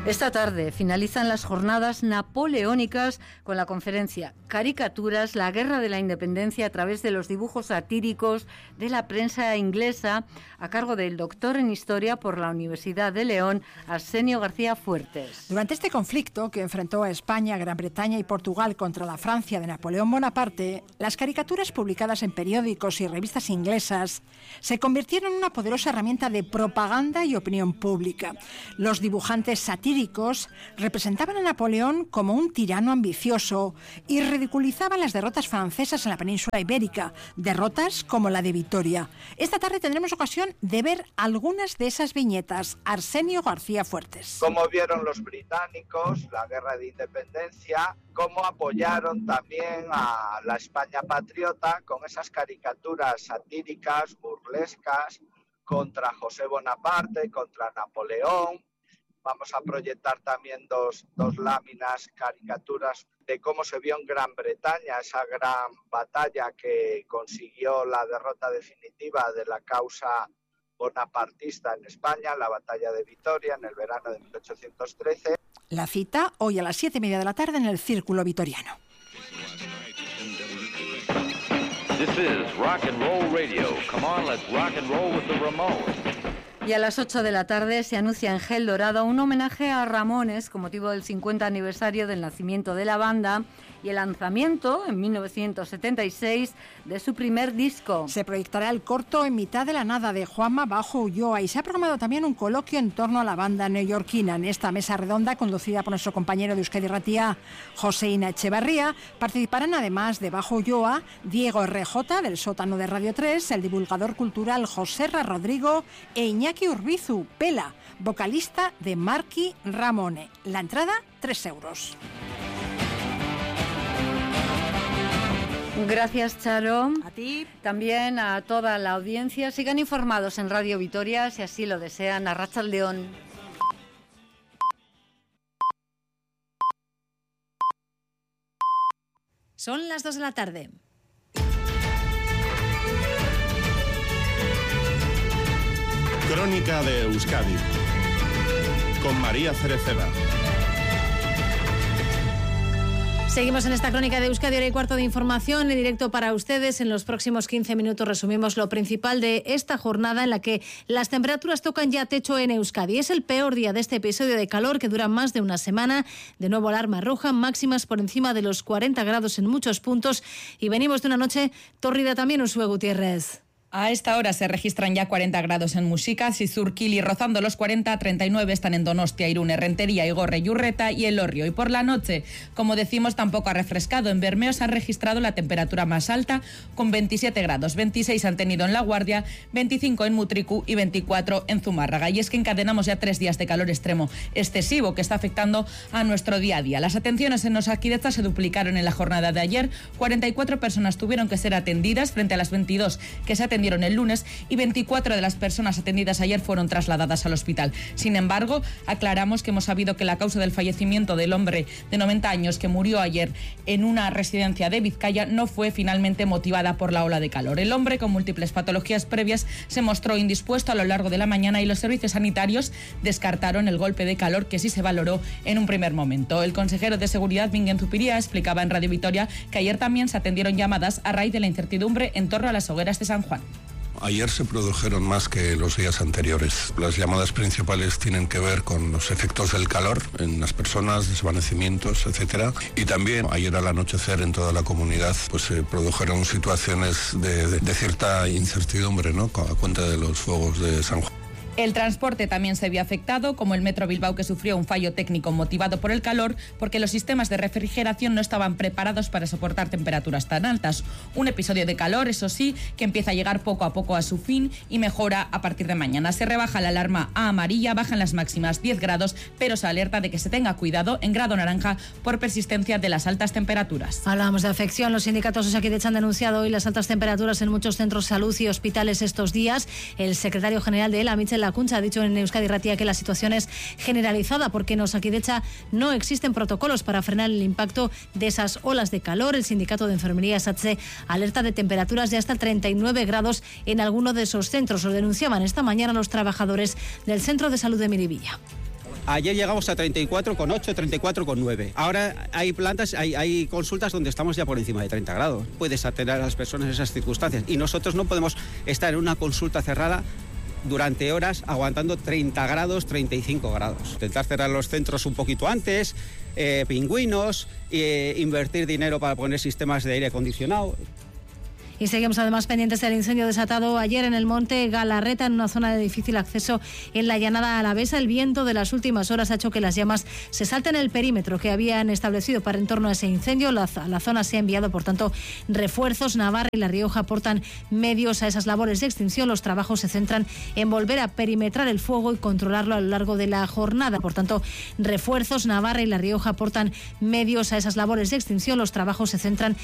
Esta tarde finalizan las jornadas napoleónicas con la conferencia Caricaturas, la guerra de la independencia a través de los dibujos satíricos de la prensa inglesa, a cargo del doctor en Historia por la Universidad de León, Arsenio García Fuertes. Durante este conflicto que enfrentó a España, Gran Bretaña y Portugal contra la Francia de Napoleón Bonaparte, las caricaturas publicadas en periódicos y revistas inglesas se convirtieron en una poderosa herramienta de propaganda y opinión pública. Los dibujantes satíricos representaban a Napoleón como un tirano ambicioso y ridiculizaban las derrotas francesas en la península ibérica, derrotas como la de Vitoria. Esta tarde tendremos ocasión de ver algunas de esas viñetas. Arsenio García Fuertes. Cómo vieron los británicos la guerra de independencia, cómo apoyaron también a la España patriota con esas caricaturas satíricas, burlescas, contra José Bonaparte, contra Napoleón. Vamos a proyectar también dos láminas, caricaturas de cómo se vio en Gran Bretaña esa gran batalla que consiguió la derrota definitiva de la causa bonapartista en España, la batalla de Vitoria en el verano de 1813. La cita hoy a las 7:30 de la tarde en el Círculo Vitoriano. This is Rock and Roll Radio. Come on, let's rock and roll with the Ramones. Y a las 8 de la tarde se anuncia en Gel Dorado un homenaje a Ramones con motivo del 50 aniversario del nacimiento de la banda y el lanzamiento en 1976 de su primer disco. Se proyectará el corto En mitad de la nada de Juanma Bajo Ulloa y se ha programado también un coloquio en torno a la banda neoyorquina. En esta mesa redonda, conducida por nuestro compañero de Euskadi Ratia, Joseína Echevarría, participarán además de Bajo Ulloa, Diego RJ del sótano de Radio 3, el divulgador cultural Joserra Rodrigo e Iñaki Urbizu Pela, vocalista de Marky Ramone. La entrada, 3 euros. Gracias, Charo. A ti. También a toda la audiencia. Sigan informados en Radio Vitoria, si así lo desean. Arratsaldeon. Son las 2 de la tarde. Crónica de Euskadi con María Cereceda. Seguimos en esta crónica de Euskadi, hora y cuarto de información en directo para ustedes. En los próximos 15 minutos resumimos lo principal de esta jornada en la que las temperaturas tocan ya techo en Euskadi. Es el peor día de este episodio de calor que dura más de una semana. De nuevo alarma roja, máximas por encima de los 40 grados en muchos puntos. Y venimos de una noche tórrida también, Uxue Gutiérrez. A esta hora se registran ya 40 grados en Muxicas y Zurkili, rozando los 40, 39 están en Donostia, Irune, Rentería, Igorre, Yurreta y Elorrio. Y por la noche, como decimos, tampoco ha refrescado. En Bermeo se ha registrado la temperatura más alta con 27 grados, 26 han tenido en La Guardia, 25 en Mutriku y 24 en Zumárraga. Y es que encadenamos ya 3 días de calor extremo excesivo que está afectando a nuestro día a día. Las atenciones en Osakidetza se duplicaron en la jornada de ayer. 44 personas tuvieron que ser atendidas frente a las 22 que se atendieron el lunes y 24 de las personas atendidas ayer fueron trasladadas al hospital. Sin embargo, aclaramos que hemos sabido que la causa del fallecimiento del hombre de 90 años que murió ayer en una residencia de Vizcaya no fue finalmente motivada por la ola de calor. El hombre, con múltiples patologías previas, se mostró indispuesto a lo largo de la mañana y los servicios sanitarios descartaron el golpe de calor que sí se valoró en un primer momento. El consejero de Seguridad, Bingen Zupiria, explicaba en Radio Vitoria que ayer también se atendieron llamadas a raíz de la incertidumbre en torno a las hogueras de San Juan. Ayer se produjeron más que los días anteriores. Las llamadas principales tienen que ver con los efectos del calor en las personas, desvanecimientos, etcétera. Y también ayer al anochecer en toda la comunidad pues se produjeron situaciones de cierta incertidumbre, ¿no? A cuenta de los fuegos de San Juan. El transporte también se vio afectado, como el Metro Bilbao, que sufrió un fallo técnico motivado por el calor, porque los sistemas de refrigeración no estaban preparados para soportar temperaturas tan altas. Un episodio de calor, eso sí, que empieza a llegar poco a poco a su fin y mejora a partir de mañana. Se rebaja la alarma a amarilla, bajan las máximas 10 grados, pero se alerta de que se tenga cuidado en grado naranja por persistencia de las altas temperaturas. Hablamos de afección. Los sindicatos Osakidetza han denunciado hoy las altas temperaturas en muchos centros de salud y hospitales estos días. El secretario general de ELA, Michel Lacuncha, ha dicho en Euskadi Ratia que la situación es generalizada porque en Osakidetza no existen protocolos para frenar el impacto de esas olas de calor. El sindicato de enfermería SATSE alerta de temperaturas de hasta 39 grados en alguno de esos centros. Lo denunciaban esta mañana los trabajadores del Centro de Salud de Miribilla. Ayer llegamos a 34,8, 34,9. Ahora hay plantas, hay consultas donde estamos ya por encima de 30 grados. Puedes atender a las personas en esas circunstancias y nosotros no podemos estar en una consulta cerrada durante horas aguantando 30 grados, 35 grados. Intentar cerrar los centros un poquito antes, pingüinos, invertir dinero para poner sistemas de aire acondicionado. Y seguimos además pendientes del incendio desatado ayer en el monte Galarreta, en una zona de difícil acceso en la llanada alavesa. El viento de las últimas horas ha hecho que las llamas se salten el perímetro que habían establecido para en torno a ese incendio. La zona se ha enviado, por tanto, refuerzos. Navarra y La Rioja aportan medios a esas labores de extinción. Los trabajos se centran en volver a perimetrar el fuego y controlarlo a lo largo de la jornada. Por tanto, refuerzos. Navarra y La Rioja aportan medios a esas labores de extinción. Los trabajos se centran